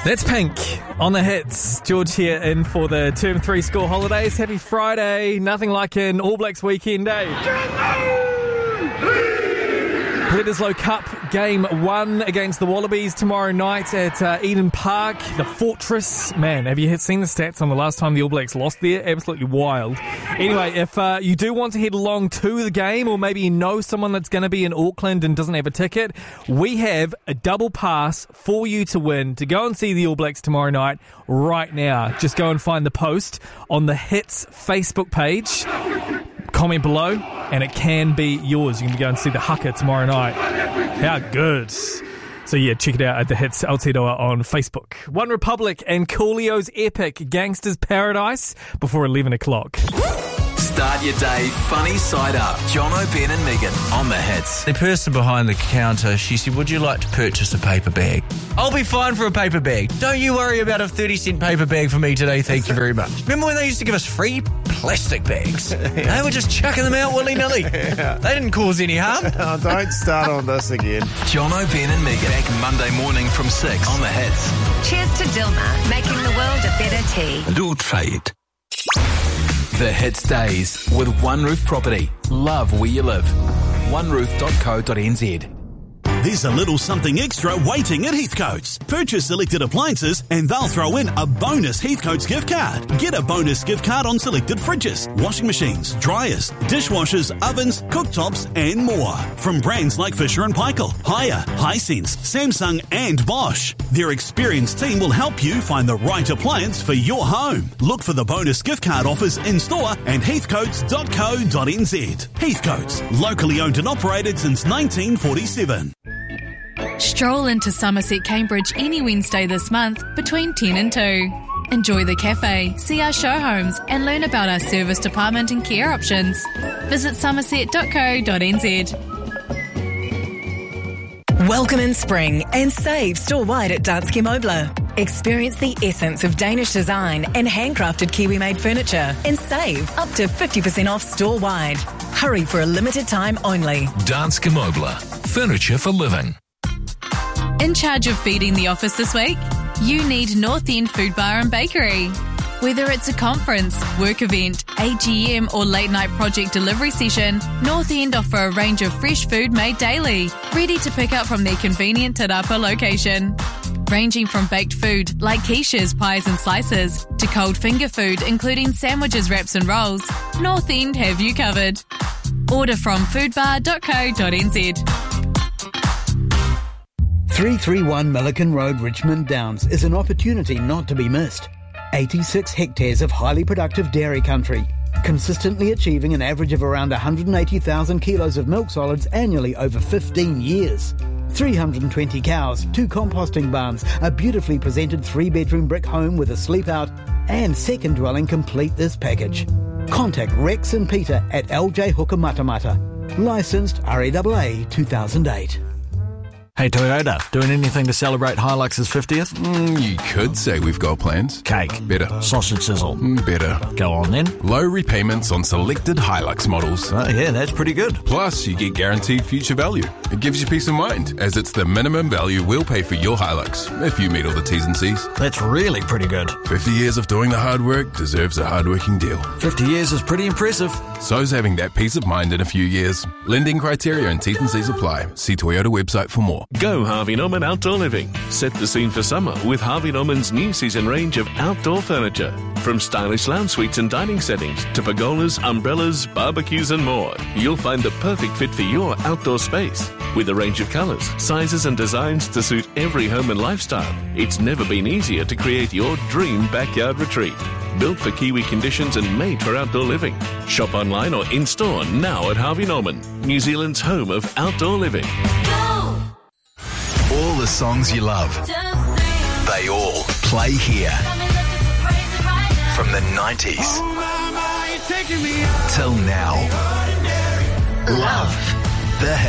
That's Pink on the hits. George here in for the Term 3 school holidays. Happy Friday. Nothing like an All Blacks weekend, eh? Bledisloe Cup Game 1 against the Wallabies tomorrow night at Eden Park, the Fortress. Man, have you seen the stats on the last time the All Blacks lost there? Absolutely wild. Anyway, if you do want to head along to the game, or maybe you know someone that's going to be in Auckland and doesn't have a ticket, we have a double pass for you to win to go and see the All Blacks tomorrow night right now. Just go and find the post on the Hits Facebook page. Comment below, and it can be yours. You can go and see the Haka tomorrow night. How good. So yeah, check it out at the Hits Aotearoa on Facebook. One Republic and Coolio's epic Gangsters Paradise before 11 o'clock. Start your day funny side up. Jono, Ben and Megan on the Hits. The person behind the counter, she said, would you like to purchase a paper bag? I'll be fine for a paper bag. Don't you worry about a 30-cent paper bag for me today, thank you very much. Remember when they used to give us free plastic bags? They were just chucking them out willy-nilly. Yeah. They didn't cause any harm. Oh, don't start on this again. Jono, Ben and Megan back Monday morning from 6 on the Hits. Cheers to Dilmah, making the world a better tea. Do try it. The Hits Days with One Roof Property. Love where you live. oneroof.co.nz. There's a little something extra waiting at Heathcote's. Purchase selected appliances and they'll throw in a bonus Heathcote's gift card. Get a bonus gift card on selected fridges, washing machines, dryers, dishwashers, ovens, cooktops and more. From brands like Fisher & Paykel, Haier, Hisense, Samsung and Bosch. Their experienced team will help you find the right appliance for your home. Look for the bonus gift card offers in store and heathcotes.co.nz. Heathcote's, locally owned and operated since 1947. Stroll into Somerset Cambridge any Wednesday this month between 10 and 2. Enjoy the cafe, see our show homes and learn about our service department and care options. Visit somerset.co.nz. Welcome in spring and save store-wide at Danske Møbler. Experience the essence of Danish design and handcrafted Kiwi-made furniture and save up to 50% off store-wide. Hurry for a limited time only. Danske Møbler. Furniture for living. In charge of feeding the office this week? You need North End Food Bar and Bakery. Whether it's a conference, work event, AGM or late night project delivery session, North End offer a range of fresh food made daily, ready to pick up from their convenient Te Rapa location. Ranging from baked food like quiches, pies and slices, to cold finger food including sandwiches, wraps and rolls, North End have you covered. Order from foodbar.co.nz. 331 Milliken Road, Richmond Downs is an opportunity not to be missed. 86 hectares of highly productive dairy country, consistently achieving an average of around 180,000 kilos of milk solids annually over 15 years. 320 cows, 2 composting barns, a beautifully presented 3-bedroom brick home with a sleep out, and second dwelling complete this package. Contact Rex and Peter at LJ Hooker Matamata. Licensed RAAA 2008. Hey Toyota, doing anything to celebrate Hilux's 50th? You could say we've got plans. Cake. Better. Sausage sizzle. Better. Go on then. Low repayments on selected Hilux models. Oh yeah, that's pretty good. Plus, you get guaranteed future value. It gives you peace of mind, as it's the minimum value we'll pay for your Hilux, if you meet all the T's and C's. That's really pretty good. 50 years of doing the hard work deserves a hard-working deal. 50 years is pretty impressive. So's having that peace of mind in a few years. Lending criteria and T's and C's apply. See Toyota website for more. Go Harvey Norman Outdoor Living. Set the scene for summer with Harvey Norman's new season range of outdoor furniture. From stylish lounge suites and dining settings to pergolas, umbrellas, barbecues and more. You'll find the perfect fit for your outdoor space. With a range of colours, sizes and designs to suit every home and lifestyle, it's never been easier to create your dream backyard retreat. Built for Kiwi conditions and made for outdoor living. Shop online or in-store now at Harvey Norman, New Zealand's home of outdoor living. All the songs you love, they all play here. From the 90s till now. Love the